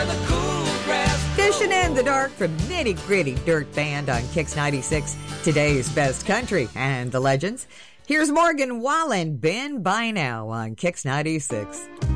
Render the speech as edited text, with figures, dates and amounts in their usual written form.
Fishing in the Dark from Nitty Gritty Dirt Band on Kix 96, today's best country and the legends. Here's Morgan Wallen, Been By Now on Kix 96.